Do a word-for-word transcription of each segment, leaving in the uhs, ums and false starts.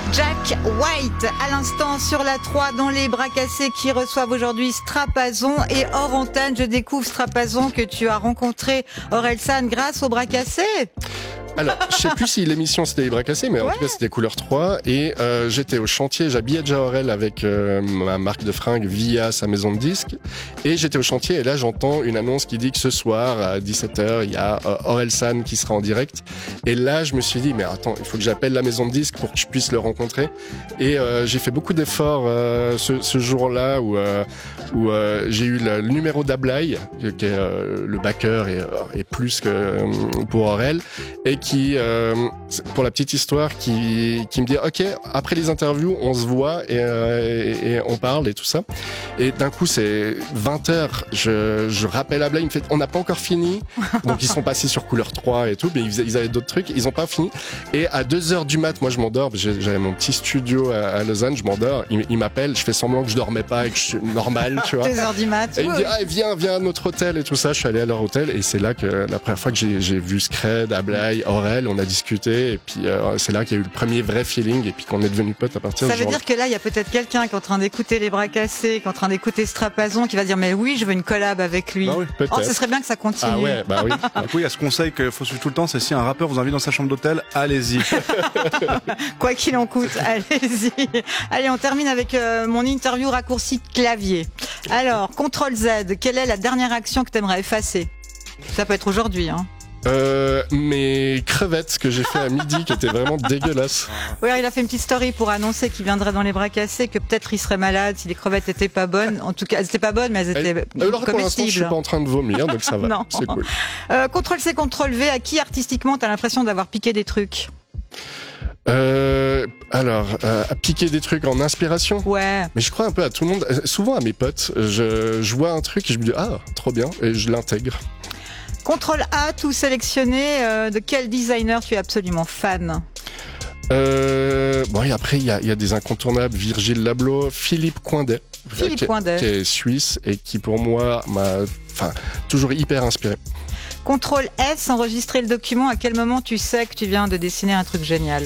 Jack White, à l'instant sur la trois dans les bras cassés qui reçoivent aujourd'hui Strapazon. Et hors antenne, je découvre Strapazon que tu as rencontré Orelsan grâce aux bras cassés. Alors, je sais plus si l'émission c'était les bras cassés, mais en ouais. tout cas c'était Couleur trois. Et euh, j'étais au chantier, j'habillais déjà Aurel avec euh, ma marque de fringues via sa maison de disques. Et j'étais au chantier et là j'entends une annonce qui dit que ce soir à dix-sept heures, il y a euh, Orelsan qui sera en direct. Et là je me suis dit, mais attends, il faut que j'appelle la maison de disques pour que je puisse le rencontrer. Et euh, j'ai fait beaucoup d'efforts euh, ce, ce jour-là où, euh, où euh, j'ai eu le, le numéro d'Ablai, qui est euh, le backer et, et plus que euh, pour Aurel. Et qui, euh, pour la petite histoire, qui, qui me dit ok, après les interviews, on se voit et, euh, et, et on parle et tout ça. Et d'un coup, c'est vingt heures. Je, je rappelle Ablai, il me fait, on n'a pas encore fini. Donc ils sont passés sur Couleur trois et tout, mais ils, ils avaient d'autres trucs. Ils ont pas fini. Et à deux heures du mat, moi je m'endors. J'avais mon petit studio à, à Lausanne, je m'endors. Il, il m'appelle, je fais semblant que je dormais pas et que je suis normal, tu vois. deux heures du mat. Et il me dit ah, viens, viens à notre hôtel et tout ça. Je suis allé à leur hôtel et c'est là que la première fois que j'ai, j'ai vu Scred, Ablai, Aurel, on a discuté et puis euh, c'est là qu'il y a eu le premier vrai feeling et puis qu'on est devenus potes à partir de ça ce veut dire que là il y a peut-être quelqu'un qui est en train d'écouter les bras cassés, qui est en train d'écouter Strapazon, qui va dire mais oui je veux une collab avec lui. Bah oui, peut-être. Oh, ce serait bien que ça continue. Ah ouais, bah oui. Du coup, il y a ce conseil qu'il faut suivre tout le temps, c'est si un rappeur vous invite dans sa chambre d'hôtel, allez-y. Quoi qu'il en coûte, allez-y. Allez, on termine avec euh, mon interview raccourci de clavier. Alors, contrôle Z, quelle est la dernière action que tu aimerais effacer? Ça peut être aujourd'hui, hein. Euh, mes crevettes que j'ai fait à midi qui étaient vraiment dégueulasses. Oui, il a fait une petite story pour annoncer qu'il viendrait dans les bras cassés, que peut-être il serait malade si les crevettes étaient pas bonnes. En tout cas, elles étaient pas bonnes, mais elles étaient Elle, alors pour l'instant, je suis comestibles. pas en train de vomir, donc ça va. Non. C'est cool. Euh, contrôle C, contrôle V, à qui artistiquement t'as l'impression d'avoir piqué des trucs? Euh, alors, euh, à piquer des trucs en inspiration. Ouais. Mais je crois un peu à tout le monde, euh, souvent à mes potes. Je, je vois un truc et je me dis ah, trop bien, et je l'intègre. Contrôle A, tout sélectionné. Euh, de quel designer tu es absolument fan? Euh, bon, et après, il y a, y a des incontournables. Virgile Lablo, Philippe Coindet. Philippe qui, Coindet. Qui est suisse et qui, pour moi, m'a enfin, toujours hyper inspiré. Contrôle S, enregistrer le document. À quel moment tu sais que tu viens de dessiner un truc génial?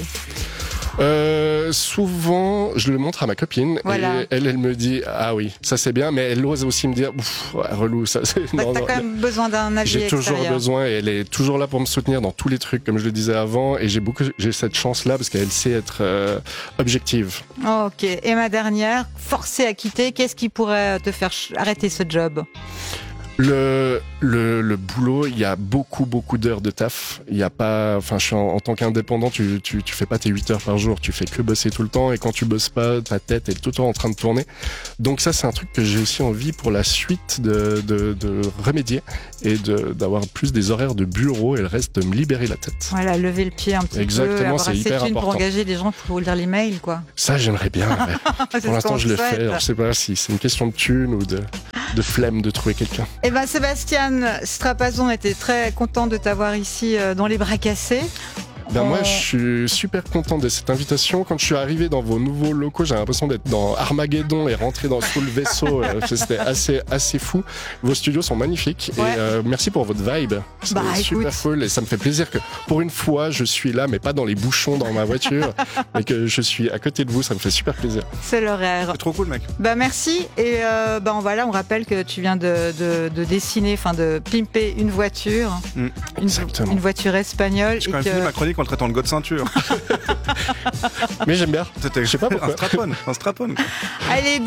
Euh, souvent, je le montre à ma copine voilà. et elle, elle me dit ah oui, ça c'est bien, mais elle ose aussi me dire ouf, ouais, relou ça. C'est... Bah, non, t'as non, quand même besoin d'un avis j'ai extérieur. toujours besoin et elle est toujours là pour me soutenir dans tous les trucs comme je le disais avant et j'ai beaucoup, j'ai cette chance là parce qu'elle sait être euh, objective. Oh, ok. Et ma dernière, forcé à quitter, qu'est-ce qui pourrait te faire ch- arrêter ce job? Le, le, le boulot, il y a beaucoup, beaucoup d'heures de taf. Il y a pas, enfin, je suis en, en tant qu'indépendant, tu, tu, tu fais pas tes huit heures par jour, tu fais que bosser tout le temps et quand tu bosses pas, ta tête est tout le temps en train de tourner. Donc ça, c'est un truc que j'ai aussi envie pour la suite de, de, de remédier et de, d'avoir plus des horaires de bureau et le reste de me libérer la tête. Voilà, lever le pied un petit Exactement, peu, avoir c'est assez hyper de thunes pour important. engager des gens pour lire les mails, quoi. Ça, j'aimerais bien. Mais pour l'instant, je le fais. Alors, je sais pas si c'est une question de thune ou de, de flemme de trouver quelqu'un. Eh ben, Sébastien Strapazon était très content de t'avoir ici euh, dans les bras cassés. Ben On... moi, je suis super content de cette invitation. Quand je suis arrivé dans vos nouveaux locaux, j'ai l'impression d'être dans Armageddon et rentrer dans sous le vaisseau. C'était assez assez fou. Vos studios sont magnifiques ouais. et euh, merci pour votre vibe. C'est bah, super écoute. cool et ça me fait plaisir que pour une fois, je suis là, mais pas dans les bouchons dans ma voiture, mais que je suis à côté de vous. Ça me fait super plaisir. C'est l'horaire. C'est trop cool, mec. Bah merci et euh, bah voilà, on rappelle que tu viens de, de, de dessiner, enfin de pimper une voiture, mm. une, une voiture espagnole. J'ai quand même que... fini ma chronique en le traitant de go de ceinture. Mais j'aime bien. C'était, je sais pas pourquoi. Un strapon, un strapon. Allez.